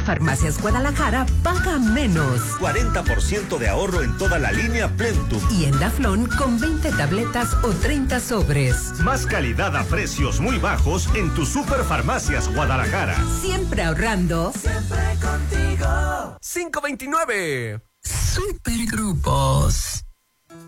Superfarmacias Guadalajara paga menos. 40% de ahorro en toda la línea Plentum. Y en Daflón con 20 tabletas o 30 sobres. Más calidad a precios muy bajos en tu Superfarmacias Guadalajara. Siempre ahorrando. Siempre contigo. 529. Supergrupos.